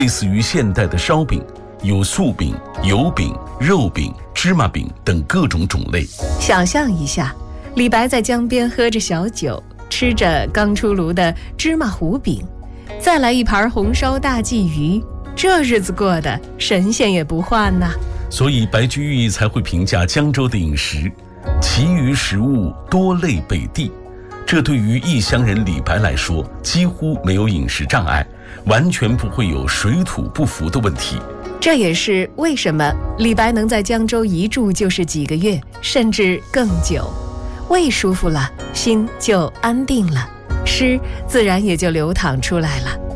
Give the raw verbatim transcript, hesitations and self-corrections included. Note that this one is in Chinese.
类似于现代的烧饼，有素饼、油饼、肉饼、芝麻饼等各种种类。 想象一下，李白在江边喝着小酒，吃着刚出炉的芝麻糊饼，再来一盘红烧大鲫鱼，这日子过得神仙也不换呐。 所以白居易才会评价江州的饮食，其余食物多类北地。这对于异乡人李白来说，几乎没有饮食障碍，完全不会有水土不服的问题。 这也是为什么李白能在江州一住就是几个月，甚至更久。胃舒服了，心就安定了，诗自然也就流淌出来了。